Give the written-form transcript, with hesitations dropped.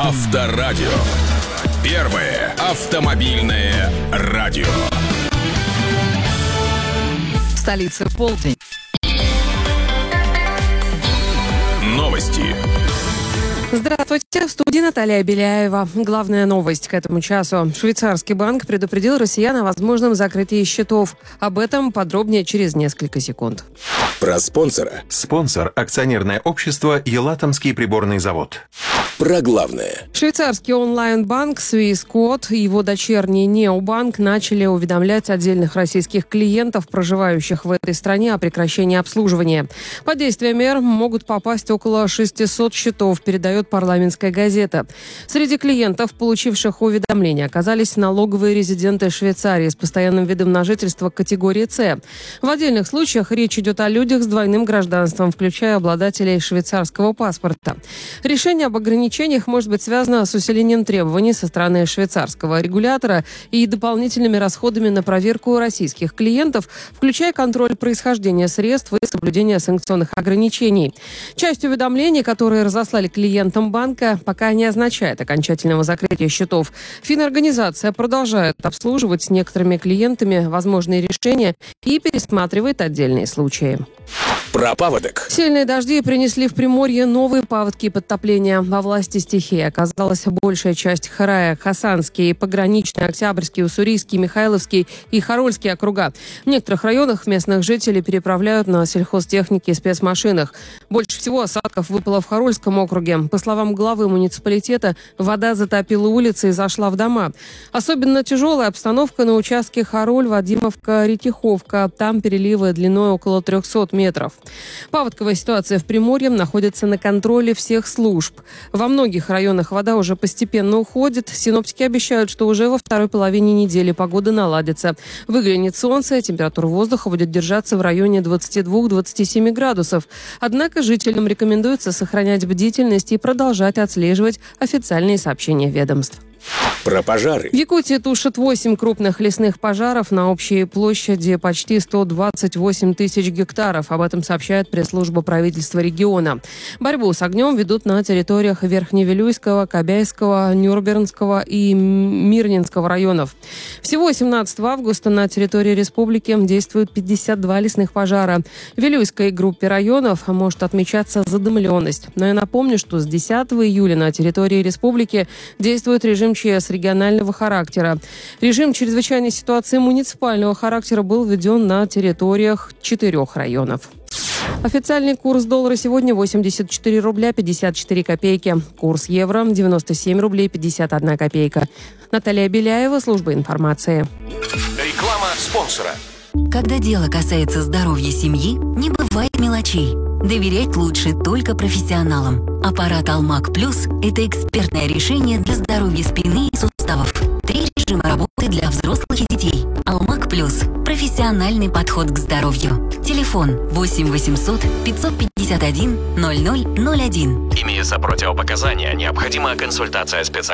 Авторадио. Первое автомобильное радио. В столице полдень. Новости. Здравствуйте, в студии Наталья Беляева. Главная новость к этому часу. Швейцарский банк предупредил россиян о возможном закрытии счетов. Об этом подробнее через несколько секунд. Про спонсора. Спонсор – акционерное общество «Елатомский приборный завод». Про главное. Швейцарский онлайн-банк Swissquote и его дочерний Необанк начали уведомлять отдельных российских клиентов, проживающих в этой стране, о прекращении обслуживания. Под действие мер могут попасть около 600 счетов, передает парламентская газета. Среди клиентов, получивших уведомления, оказались налоговые резиденты Швейцарии с постоянным видом на жительство категории С. В отдельных случаях речь идет о людях с двойным гражданством, включая обладателей швейцарского паспорта. Решение об ограничениях может быть связано с усилением требований со стороны швейцарского регулятора и дополнительными расходами на проверку российских клиентов, включая контроль происхождения средств и соблюдение санкционных ограничений. Часть уведомлений, которые разослали клиентам банка, пока не означает окончательного закрытия счетов. Финорганизация продолжает обслуживать с некоторыми клиентами возможные решения и пересматривает отдельные случаи. Про паводок. Сильные дожди принесли в Приморье новые паводки и подтопления. Во власти стихии оказалась большая часть Харая, Хасанский, Пограничный, Октябрьский, Уссурийский, Михайловский и Харольский округа. В некоторых районах местных жителей переправляют на сельхозтехнике и спецмашинах. Больше всего осадков выпало в Харольском округе. По словам главы муниципалитета, вода затопила улицы и зашла в дома. Особенно тяжелая обстановка на участке Хароль-Вадимовка-Ретиховка. Там переливы длиной около 300 метров. Паводковая ситуация в Приморье находится на контроле всех служб. Во многих районах вода уже постепенно уходит. Синоптики обещают, что уже во второй половине недели погода наладится. Выглянет солнце, температура воздуха будет держаться в районе 22-27 градусов. Однако жителям рекомендуется сохранять бдительность и продолжать отслеживать официальные сообщения ведомств. Про пожары. В Якутии тушат 8 крупных лесных пожаров на общей площади почти 128 тысяч гектаров. Об этом сообщает пресс-служба правительства региона. Борьбу с огнем ведут на территориях Верхневилюйского, Кобяйского, Нюрнбергского и Мирнинского районов. Всего 17 августа на территории республики действуют 52 лесных пожара. В Вилюйской группе районов может отмечаться задымленность. Но я напомню, что с 10 июля на территории республики действует режим ЧС регионального характера. Режим чрезвычайной ситуации муниципального характера был введен на территориях 4 районов. Официальный курс доллара сегодня 84 рубля 54 копейки. Курс евро 97 рублей 51 копейка. Наталья Беляева, служба информации. Реклама спонсора. Когда дело касается здоровья семьи, не бывает мелочей. Доверять лучше только профессионалам. Аппарат Алмак Плюс – это экспертное решение для здоровья спины и суставов. 3 режима работы для взрослых и детей. Алмак Плюс – профессиональный подход к здоровью. Телефон 8 800 551 0001. Имеются противопоказания, необходима консультация специалиста.